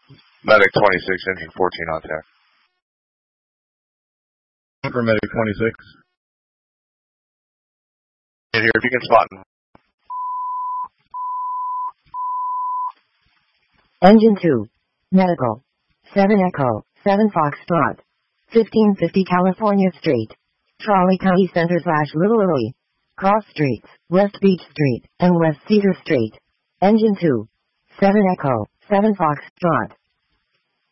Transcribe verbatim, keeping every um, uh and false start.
Medic twenty-six, engine fourteen on deck. For Medic twenty-six. In here, if you can spot him. Engine two. Medical. seven Echo, seven Foxtrot. fifteen fifty California Street. Trolley County Center slash Little Italy. Cross Streets, West Beach Street, and West Cedar Street. Engine two. seven Echo, seven Foxtrot.